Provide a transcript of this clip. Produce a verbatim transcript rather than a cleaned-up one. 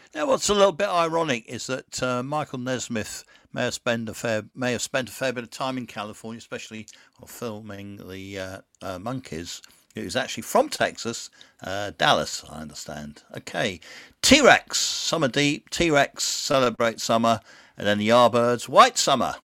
Now, what's a little bit ironic is that uh, Michael Nesmith may have spent a fair may have spent a fair bit of time in California, especially while filming the uh, uh, Monkeys. It was actually from Texas, uh, Dallas, I understand. Okay, T Rex, Summer Deep, T Rex, Celebrate Summer, and then the Yardbirds, White Summer.